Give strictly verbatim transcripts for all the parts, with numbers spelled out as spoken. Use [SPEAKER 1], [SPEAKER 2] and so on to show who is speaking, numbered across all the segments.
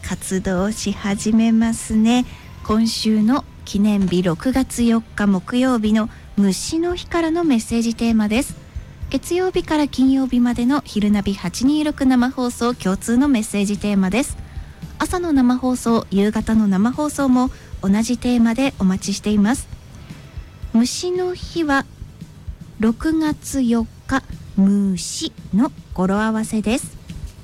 [SPEAKER 1] 活動し始めますね。今週の記念日ろくがつよっか木曜日の虫の日からのメッセージテーマです。月曜日から金曜日までの昼ナビはちにーろく生放送共通のメッセージテーマです。朝の生放送、夕方の生放送も同じテーマでお待ちしています。虫の日はろくがつよっか、虫の語呂合わせです。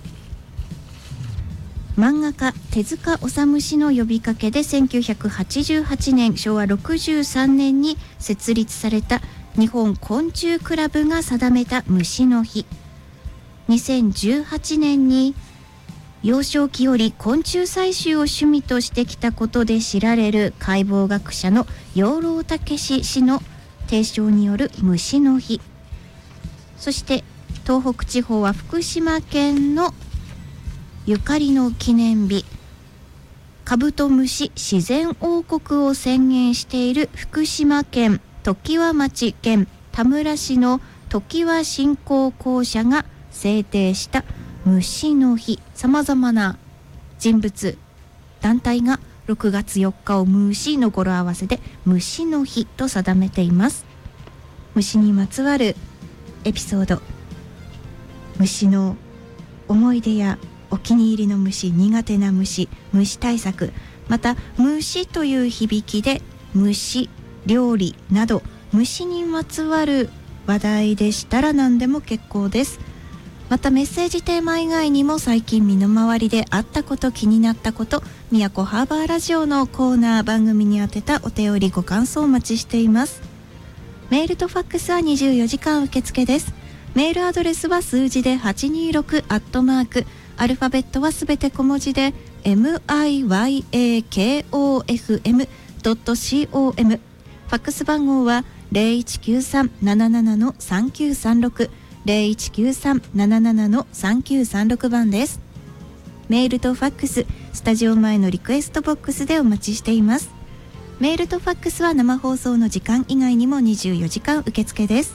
[SPEAKER 1] 漫画家手塚治虫氏の呼びかけでせんきゅうひゃくはちじゅうはちねんしょうわろくじゅうさんねんに設立された日本昆虫クラブが定めた虫の日。にせんじゅうはちねんに幼少期より昆虫採集を趣味としてきたことで知られる解剖学者の養老孟司氏の提唱による虫の日。そして東北地方は福島県のゆかりの記念日、カブトムシ自然王国を宣言している福島県常盤町県田村市の常盤振興公社が制定した虫の日。さまざまな人物団体がろくがつよっかを虫の語呂合わせで虫の日と定めています。虫にまつわるエピソード、虫の思い出やお気に入りの虫、苦手な虫、虫対策、また虫という響きで虫料理など虫にまつわる話題でしたら何でも結構です。またメッセージテーマ以外にも最近身の回りであったこと、気になったこと、宮古ハーバーラジオのコーナー、番組に宛てたお便りご感想お待ちしています。メールとファックスはにじゅうよじかん受付です。メールアドレスは数字ではちにーろくアットマーク、アルファベットはすべて小文字で マイヤコフエムドットコム ファックス番号は ゼロいちきゅうさん なななな さんきゅうさんろく ゼロいちきゅうさん なななな さんきゅうさんろく 番です。メールとファックス、スタジオ前のリクエストボックスでお待ちしています。メールとファックスは生放送の時間以外にもにじゅうよじかん受付です。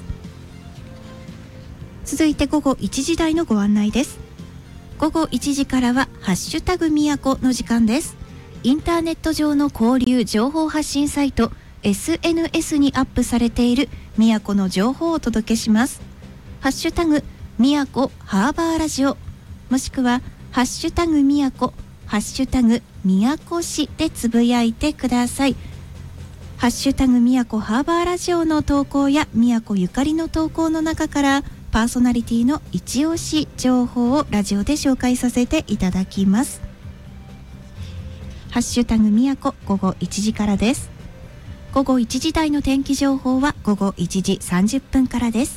[SPEAKER 1] 続いて午後いちじ台のご案内です。午後いちじからはハッシュタグみやこの時間です。インターネット上の交流情報発信サイト エスエヌエス にアップされているみやこの情報をお届けします。ハッシュタグみやこハーバーラジオ、もしくはハッシュタグみやこ、ハッシュタグみやこ市でつぶやいてください。ハッシュタグみやこハーバーラジオの投稿やみやこゆかりの投稿の中からパーソナリティの一押し情報をラジオで紹介させていただきます。ハッシュタグみやこ、午後いちじからです。午後いちじ台の天気情報は午後いちじさんじゅっぷんからです。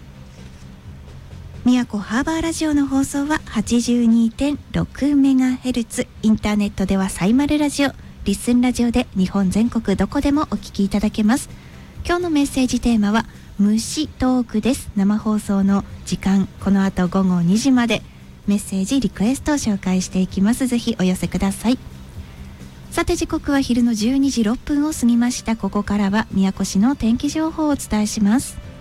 [SPEAKER 1] みやこハーバーラジオの放送は はちじゅうにてんろくメガヘルツ、インターネットではサイマルラジオ、リッスンラジオで日本全国どこでもお聞きいただけます。今日のメッセージテーマは虫トークです。生放送の時間、この後午後にじまでメッセージリクエストを紹介していきます。ぜひお寄せください。さて時刻は昼のじゅうにじろっぷんを過ぎました。ここからは宮古市の天気情報をお伝えします。